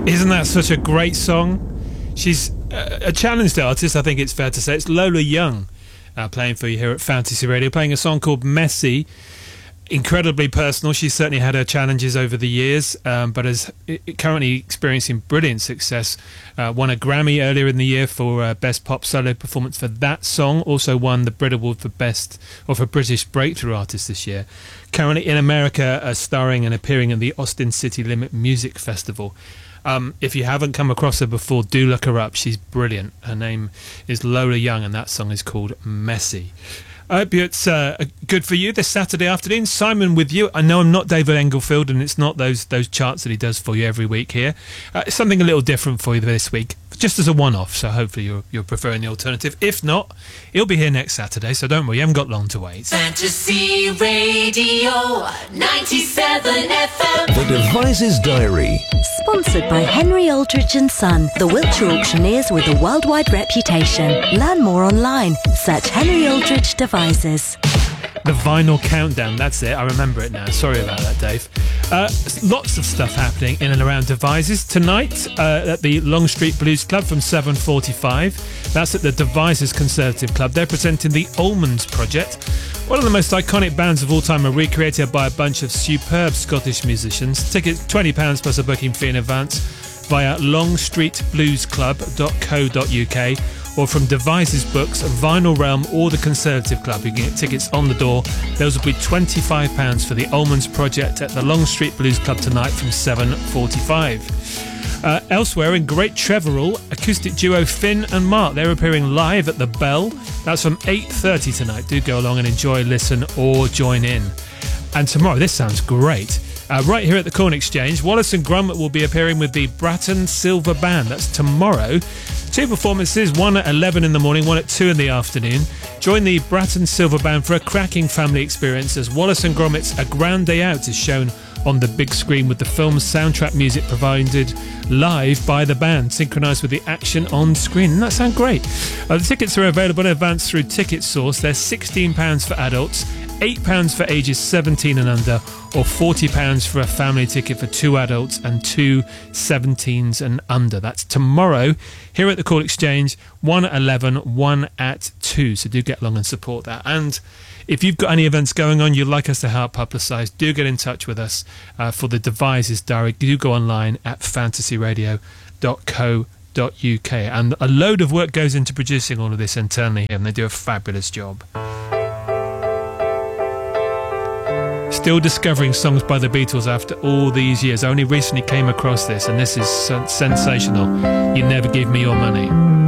Isn't that such a great song? She's a challenged artist, I think it's fair to say. It's Lola Young playing for you here at Fantasy Radio, playing a song called Messy. Incredibly personal. She's certainly had her challenges over the years, but is currently experiencing brilliant success. Won a Grammy earlier in the year for Best Pop Solo Performance for that song. Also won the Brit Award for for British Breakthrough Artist this year. Currently in America, starring and appearing at the Austin City Limit Music Festival. If you haven't come across her before, do look her up. She's brilliant. Her name is Lola Young, and that song is called Messy. I hope it's good for you this Saturday afternoon. Simon with you. I know I'm not David Englefield, and it's not those charts that he does for you every week here. It's something a little different for you this week, just as a one-off, so hopefully you're preferring the alternative. If not, he'll be here next Saturday, so don't worry, you haven't got long to wait. Fantasy Radio 97 FM. The Devices Diary. Sponsored by Henry Aldridge & Son, the Wiltshire auctioneers with a worldwide reputation. Learn more online. Search Henry Aldridge Devices. The Vinyl Countdown, that's it. I remember it now. Sorry about that, Dave. Lots of stuff happening in and around Devizes. Tonight at the Long Street Blues Club from 7:45. That's at the Devizes Conservative Club. They're presenting the Almonds Project. One of the most iconic bands of all time are recreated by a bunch of superb Scottish musicians. Tickets £20 plus a booking fee in advance via longstreetbluesclub.co.uk or from Devizes Books, Vinyl Realm or the Conservative Club. You can get tickets on the door. Those will be £25 for the Almonds Project at the Long Street Blues Club tonight from 7:45. Elsewhere in Great Trevorrow, acoustic duo Finn and Mark. They're appearing live at the Bell. That's from 8:30 tonight. Do go along and enjoy, listen or join in. And tomorrow, this sounds great. Right here at the Corn Exchange, Wallace and Gromit will be appearing with the Bratton Silver Band. That's tomorrow. 2 performances, one at 11 in the morning, one at 2 in the afternoon. Join the Bratton Silver Band for a cracking family experience as Wallace and Gromit's A Grand Day Out is shown on the big screen with the film's soundtrack music provided live by the band, synchronised with the action on screen. Doesn't that sound great? The tickets are available in advance through Ticket Source. They're £16 for adults, £8 for ages 17 and under, or £40 for a family ticket for 2 adults and 2 17s and under. That's tomorrow here at the Corn Exchange, 1 at 11, 1 at 2. So do get along and support that. And if you've got any events going on you'd like us to help publicise, do get in touch with us for the Devices Diary. Do go online at fantasyradio.co.uk. And a load of work goes into producing all of this internally here, and they do a fabulous job. Still discovering songs by the Beatles after all these years. I only recently came across this, and this is sensational. You Never Give Me Your Money.